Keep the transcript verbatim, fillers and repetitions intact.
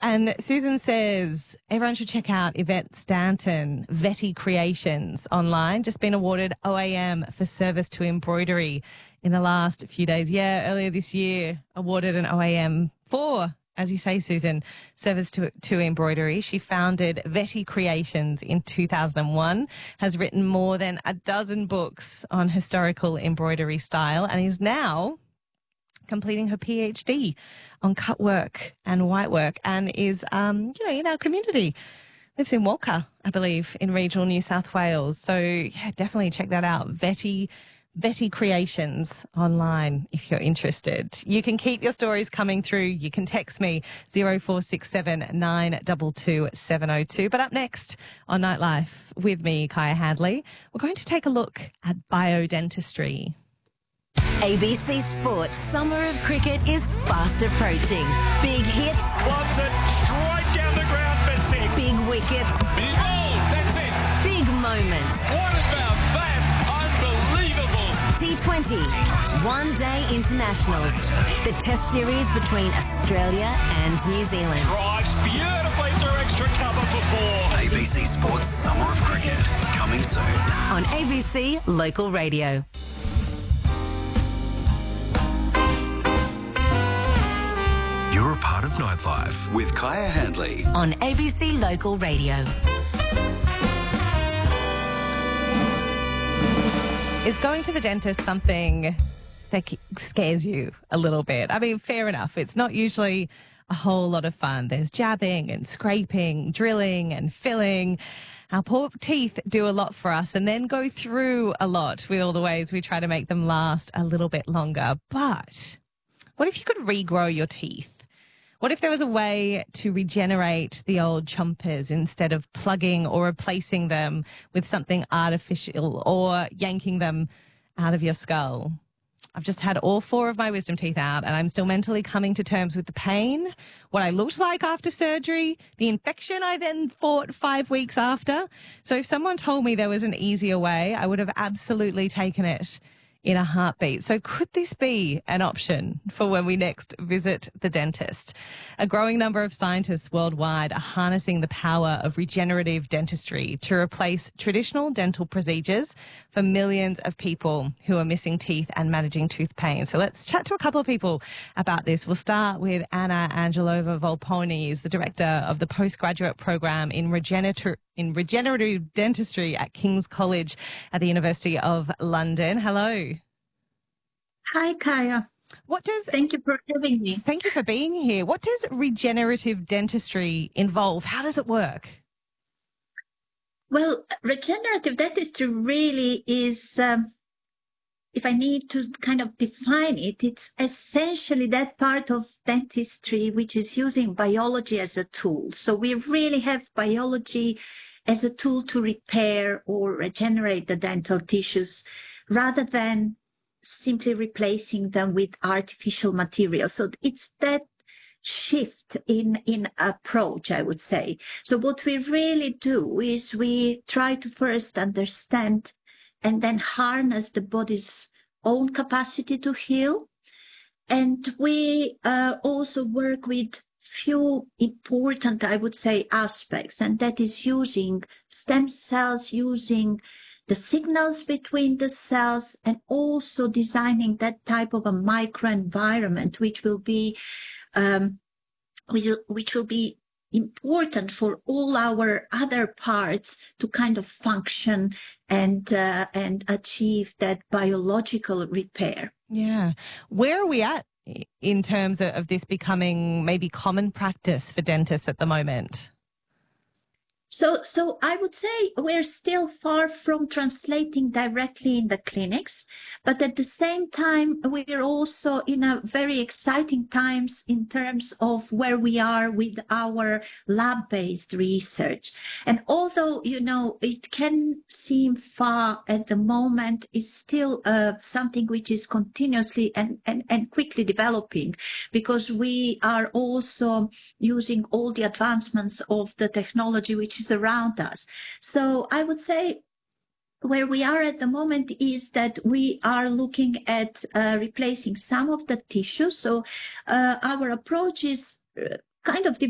And Susan says everyone should check out Yvette Stanton, Vetty Creations online. Just been awarded O A M for service to embroidery in the last few days. Yeah, earlier this year, awarded an O A M for, as you say, Susan, service to, to embroidery. She founded Vetty Creations in two thousand one, has written more than a dozen books on historical embroidery style, and is now completing her PhD on cutwork and whitework, and is, um, you know, in our community. Lives in Walker, I believe, in regional New South Wales. So, yeah, definitely check that out. Vetty, Vetty Creations online if you're interested. You can keep your stories coming through. You can text me zero four six seven nine two two seven zero two. But up next on Nightlife with me, Kaya Handley, we're going to take a look at biodentistry. A B C Sport Summer of Cricket is fast approaching. Big hits. Wants it straight down the ground for six. Big wickets. He's bowled. That's it. Big moments. What about that? Unbelievable. T twenty. One Day Internationals. The Test series between Australia and New Zealand. Drives beautifully through extra cover for four. A B C Sports Summer of Cricket, coming soon. On A B C Local Radio. You're a part of Nightlife with Kaya Handley. On A B C Local Radio. Is going to the dentist something that scares you a little bit? I mean, fair enough. It's not usually a whole lot of fun. There's jabbing and scraping, drilling and filling. Our poor teeth do a lot for us and then go through a lot with all the ways we try to make them last a little bit longer. But what if you could regrow your teeth? What if there was a way to regenerate the old chompers instead of plugging or replacing them with something artificial or yanking them out of your skull? I've just had all four of my wisdom teeth out and I'm still mentally coming to terms with the pain, what I looked like after surgery, the infection I then fought five weeks after. So if someone told me there was an easier way, I would have absolutely taken it in a heartbeat. So could this be an option for when we next visit the dentist? A growing number of scientists worldwide are harnessing the power of regenerative dentistry to replace traditional dental procedures for millions of people who are missing teeth and managing tooth pain. So let's chat to a couple of people about this. We'll start with Anna Angelova Volponi, is the director of the postgraduate program in regenerative in regenerative dentistry at King's College at the University of London. Hello. Hi, Kaya. What does Thank you for having me. Thank you for being here. What does regenerative dentistry involve? How does it work? Well, regenerative dentistry really is, um, if I need to kind of define it, it's essentially that part of dentistry which is using biology as a tool. So we really have biology as a tool to repair or regenerate the dental tissues rather than simply replacing them with artificial material. So it's that shift in, in approach, I would say. So what we really do is we try to first understand and then harness the body's own capacity to heal. And we uh, also work with few important, I would say, aspects, and that is using stem cells, using the signals between the cells, and also designing that type of a microenvironment, which will be, um, which, which will be important for all our other parts to kind of function and uh, and achieve that biological repair. Yeah. Where are we at in terms of this becoming maybe common practice for dentists at the moment? So, so I would say we're still far from translating directly in the clinics, but at the same time, we're also in a very exciting times in terms of where we are with our lab-based research. And although, you know, it can seem far at the moment, it's still uh, something which is continuously and, and, and quickly developing, because we are also using all the advancements of the technology which is around us. So I would say where we are at the moment is that we are looking at uh, replacing some of the tissues. So uh, our approach is uh, kind of